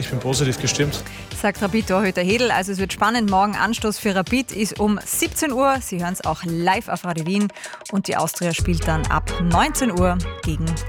Ich bin positiv gestimmt. Sagt Rapid-Torhüter Hedl. Also es wird spannend. Morgen Anstoß für Rapid ist um 17 Uhr. Sie hören es auch live auf Radio Wien. Und die Austria spielt dann ab 19 Uhr gegen